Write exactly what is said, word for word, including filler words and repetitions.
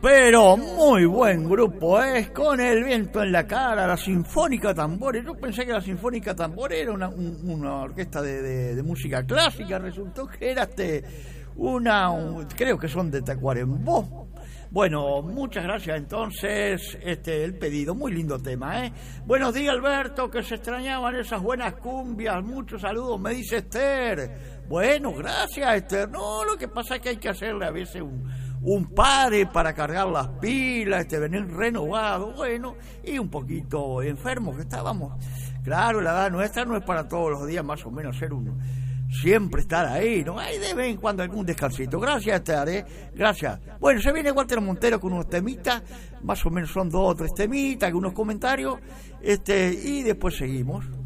Pero muy buen grupo, ¿eh? Con el viento en la cara, la Sinfónica Tambores. Yo pensé que la Sinfónica Tambores era una, un, una orquesta de, de, de música clásica, resultó que era este, una, un, creo que son de Tacuarembó. Bueno, muchas gracias entonces, este el pedido, muy lindo tema, ¿eh? Buenos días, Alberto, que se extrañaban esas buenas cumbias, muchos saludos, me dice Esther. Bueno, gracias, Esther. No, lo que pasa es que hay que hacerle a veces un, un pare para cargar las pilas, este venir renovado, bueno, y un poquito enfermo que estábamos. Claro, la edad nuestra no es para todos los días más o menos ser uno. Siempre estar ahí, ¿no? Hay de vez en cuando algún descansito. Gracias, Esther, ¿eh? Gracias. Bueno, se viene Walter Montero con unos temitas, más o menos son dos o tres temitas, algunos comentarios, este, y después seguimos.